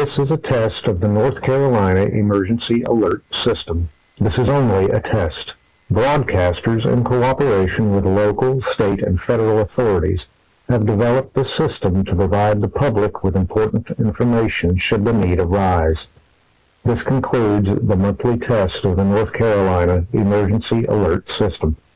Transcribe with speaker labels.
Speaker 1: This is a test of the North Carolina Emergency Alert System. This is only a test. Broadcasters, in cooperation with local, state, and federal authorities, have developed the system to provide the public with important information should the need arise. This concludes the monthly test of the North Carolina Emergency Alert System.